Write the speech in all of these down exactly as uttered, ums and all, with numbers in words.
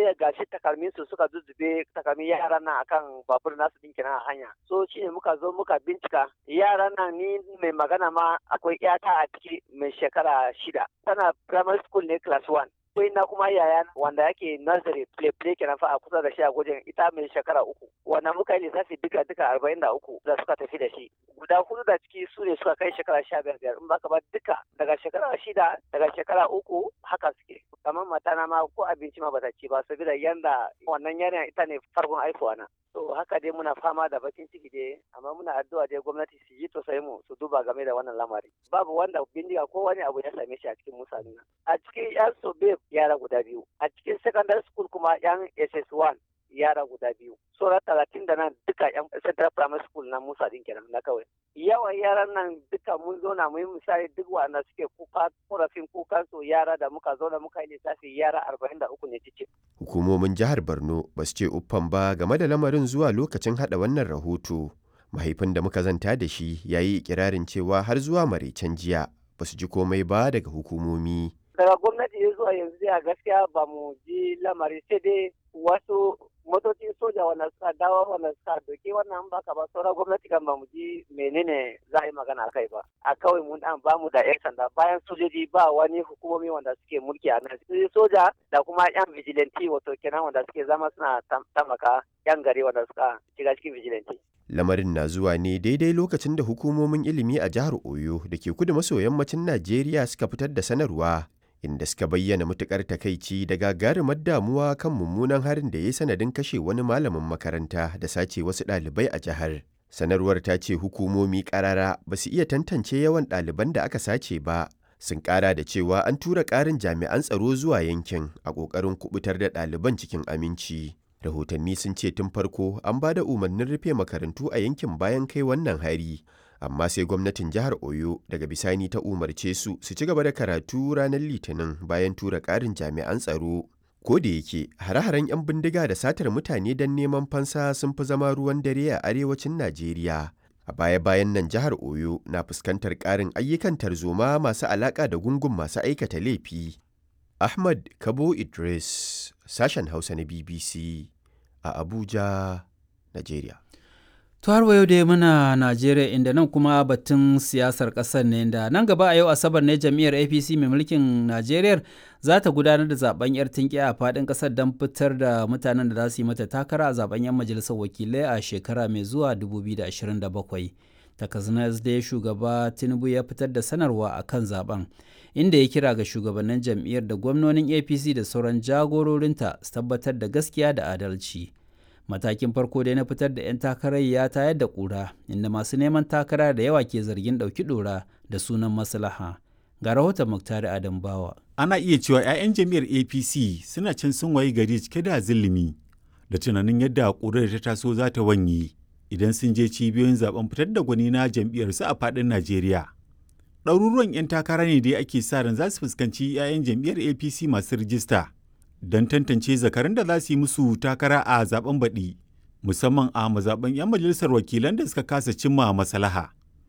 sai gashi takalmin su suka zuzzube takalmin yaran nan akan babur nasu din kenan a hanya. So shine muka zo muka bincika yaran nan ni mai magana ma akwai ƴata a ciki mai shekara shida. Tana primary school ne class one. Akwai na kuma yaya wanda yake nursery play play kenan fa a kusa da shi a gwajin ita mai shekara uku. Wannan muka yi lissafi duka duka arba'in da uku da suka tafi da shi. Guda hudu da ciki su ne suka kai shekara sha biyar biyar in baka ba duka daga shekara shida daga shekara uku haka suke. Kamar matana ma ko abinci ma bata ci ba saboda yanda wannan yarinya ita ne farkon haifuwa na. To haka dai muna fama da bakin ciki dai amma muna addu'a dai gwamnati su yi tosai mu su duba game da wannan lamari. Babu wanda bindiga ko wani abu ya same shi a cikin mutane. A cikin yan sobe yara guda biyu. A cikin secondary school kuma yan S S one yara guda biyu. Sura talatin da nan duka yan central primary school na Musa din kenan na kawai. Yawan yaran nan duka mun zauna mu yi misali duk wanda suke kuka korafin kukan su yara da muka zauna muka yi lissafi yara arba'in da uku ne cikin. Hukumomin jihar Borno ba su ce uffan ba game da lamarin zuwa lokacin hada wannan rahoto. Mahaifin da muka zanta da shi ya yi ikirarin cewa har zuwa maraicen jiya ba su ji komai ba daga hukumomi. Daga gwamnati ya zuwa yanzu a gaskiya ba mu ji lamari sai dai wasu motocin soja wanda suka dawo wanda suka doke wannan baka ba sauran gwamnati kan ba mu ji menene za a yi magana a kai ba. A kawai mun dan ba mu da yan sanda bayan sojoji ba wani hukumomi wanda suke mulki a nan. Soja da kuma yan vigilante wato kenan wanda suke zama suna tamaka yan gari wanda suka shiga cikin vigilante. Lamarin na zuwa ne daidai lokacin da hukumomin ilimi a jihar Oyo da ke kudu maso yammacin Najeriya suka fitar da sanarwa inda suka bayyana matukar takaici da gagarumar damuwa kan mummunan harin da ya sanadin kashe wani malamin makaranta da sace wasu ɗalibai a jihar. Sanarwar ta ce hukumomi ƙarara ba su iya tantance yawan ɗaliban da aka sace ba. Sun ƙara da cewa an tura ƙarin jami'an tsaro zuwa yankin a ƙoƙarin kubutar da ɗaliban cikin aminci. Rahotanni sun ce tun farko an ba da umarnin rufe makarantu a yankin bayan kai wannan hari. Amma sai gwamnatin jihar Oyo daga bisani ta umarce su su ci gaba da karatu ranar Litinin bayan tura ƙarin jami'an tsaro. Ko da yake hare-haren 'yan bindiga da satar mutane don neman fansa sun fi zama ruwan dare a arewacin Najeriya. A baya-bayan nan jihar Oyo na fuskantar ƙarin ayyukan tarzoma masu alaƙa da gungun masu aikata laifi. Ahmad Kabo Idris, sashen Hausa na B B C a Abuja, Najeriya. To har yau dai muna Najeriya inda nan kuma batun siyasar ƙasar ne da nan gaba a yau Asabar ne jam'iyyar A P C mai mulkin Najeriya za ta gudanar da zaben yar tinkiya a faɗin ƙasar don fitar da mutanen da za su yi mata takara a zaben 'yan majalisar wakilai a shekara mai zuwa dubu biyu da ashirin da bakwai. Takanas dai shugaba Tinubu ya fitar da sanarwa a kan zaben inda ya kira ga shugabannin jam'iyyar da gwamnonin A P C da sauran jagororinta su tabbatar da gaskiya da adalci. Matakin farko dai na fitar da 'yan takarar ya tayar da ƙura inda masu neman takara da yawa ke zargin ɗauki ɗora da sunan maslaha. Ga rahoton Muktari Adam Bawa. Ana iya cewa 'ya'yan jam'iyyar A P C suna can sun wayi gari cike da zulumi da tunanin yadda ƙurar ta taso za ta wanye idan sun je cibiyoyin zaben fitar da gwani na jam'iyyarsu a faɗin Najeriya. Ɗaruruwan 'yan takara ne dai ake sa ran za su fuskanci 'ya'yan jam'iyyar A P C masu rijista don tantance zakarun da za su yi musu takara a zaben baɗi, musamman a mazaɓen 'yan majalisar wakilan da suka kasa cimma maslaha.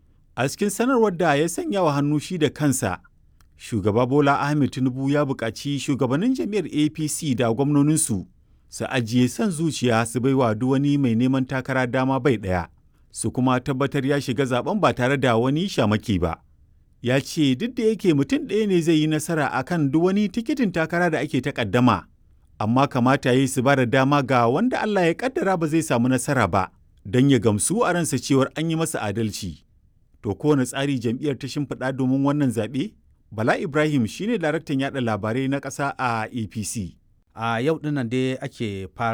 A cikin sanarwar da ya sanya wa hannu shi da kansa, shugaba Bola Ahmed Tinubu ya buƙaci shugabannin jam'iyyar A P C da gwamnoninsu su ajiye son zuciya su baiwa duk wani mai neman takara dama bai ɗaya, su kuma tabbatar ya shiga zaben ba tare da wani shamaki ba. Ya ce duk da yake mutum ɗaya ne zai yi nasara a kan duk wani tikitin takara da ake takaddama, amma kamata ya yi su ba da dama ga wanda Allah ya kaddara ba zai samu nasara ba, don ya gamsu a ransa cewar an yi masa adalci. To kowane tsari jam'iyyar ta shimfiɗa domin wannan zaɓe? Bala Ibrahim shine daraktan yaɗa labarai na ƙasa a A P C. A yau dinnan dai ake fara